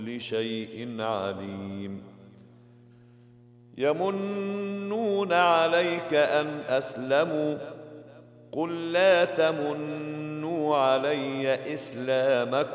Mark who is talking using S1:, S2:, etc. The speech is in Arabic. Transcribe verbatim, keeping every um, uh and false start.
S1: بكل شيء عليم. يمنون عليك أن أسلموا قل لا تمنوا علي إسلامكم